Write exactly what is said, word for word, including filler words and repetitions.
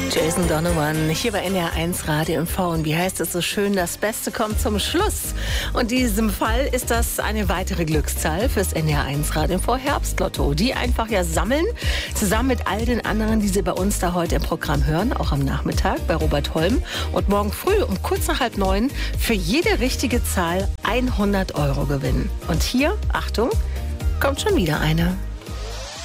Jason Donovan, hier bei N D R eins Radio M V. Und wie heißt es so schön, das Beste kommt zum Schluss. Und in diesem Fall ist das eine weitere Glückszahl fürs N D R eins Radio M V Herbstlotto. Die einfach ja sammeln, zusammen mit all den anderen, die Sie bei uns da heute im Programm hören, auch am Nachmittag bei Robert Holm. Und morgen früh um kurz nach halb neun für jede richtige Zahl hundert Euro gewinnen. Und hier, Achtung, kommt schon wieder eine.